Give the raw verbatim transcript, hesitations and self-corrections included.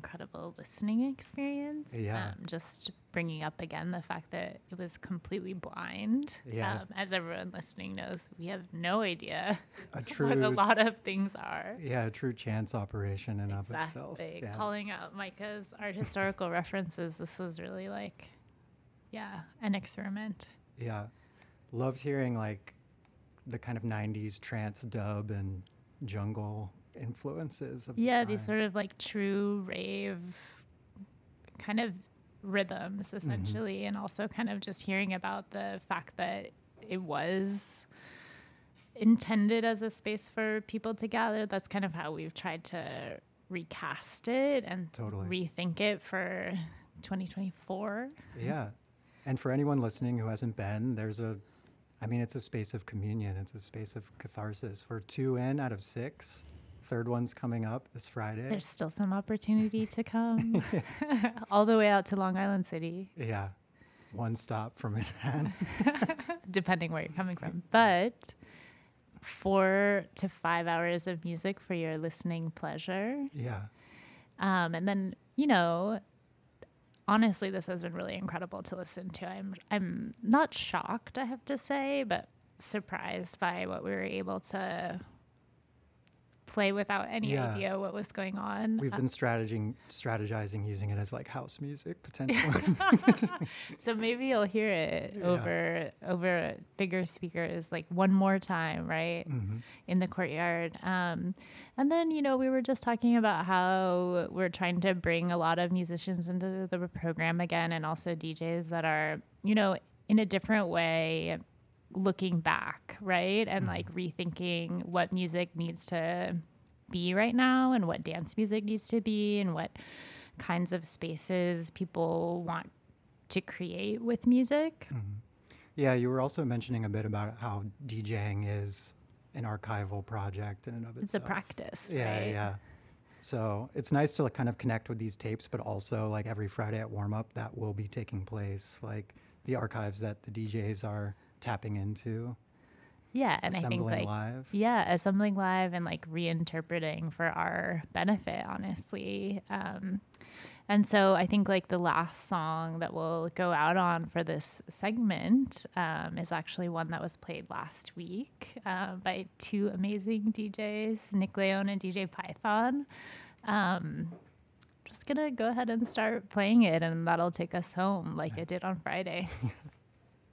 incredible listening experience. Yeah. Um, just bringing up again the fact that it was completely blind. Yeah. Um, as everyone listening knows, we have no idea A true, what a lot of things are. Yeah, a true chance operation in Exactly. of itself. Yeah. Calling out Micah's art historical references, this was really like, yeah, an experiment. Yeah. Loved hearing like the kind of nineties trance dub and jungle influences of Yeah, the these sort of like true rave kind of rhythms essentially, mm-hmm. and also kind of just hearing about the fact that it was intended as a space for people to gather. That's kind of how we've tried to recast it and totally. rethink it for twenty twenty-four. Yeah. And for anyone listening who hasn't been, there's a, I mean, it's a space of communion. It's a space of catharsis. We're two in out of six. Third one's coming up this Friday. There's still some opportunity to come all the way out to Long Island City. Yeah. One stop from Manhattan. Depending where you're coming from. But four to five hours of music for your listening pleasure. Yeah. Um, and then, you know, honestly, this has been really incredible to listen to. I'm I'm not shocked, I have to say, but surprised by what we were able to play without any yeah. idea what was going on. We've uh, been strategizing, strategizing, using it as like house music potentially. So maybe you'll hear it yeah. over over bigger speakers like one more time, right? Mm-hmm. In the courtyard. Um, and then, you know, we were just talking about how we're trying to bring a lot of musicians into the program again, and also D Js that are, you know, in a different way looking back, right? And mm-hmm. like rethinking what music needs to be right now and what dance music needs to be and what kinds of spaces people want to create with music. Mm-hmm. Yeah, you were also mentioning a bit about how DJing is an archival project in and of itself. It's a practice, yeah, right? Yeah, So it's nice to like, kind of connect with these tapes, but also like every Friday at warm up that will be taking place, like the archives that the D Js are tapping into. Yeah, and I think like live. yeah, assembling live and like reinterpreting for our benefit, honestly. Um, and so I think like the last song that we'll go out on for this segment um, is actually one that was played last week uh, by two amazing D Js, Nick Leone and D J Python. Um, just gonna go ahead and start playing it, and that'll take us home like it did on Friday.